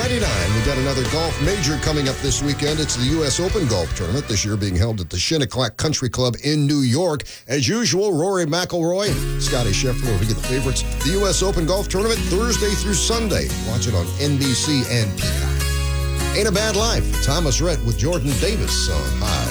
99. We've got another golf major coming up this weekend. It's the U.S. Open Golf Tournament, this year being held at the Shinnecock Country Club in New York. As usual, Rory McIlroy and Scotty Scheffler will be the favorites. The U.S. Open Golf Tournament, Thursday through Sunday. Watch it on NBC and Peacock. Ain't a Bad Life. Thomas Rhett with Jordan Davis on High.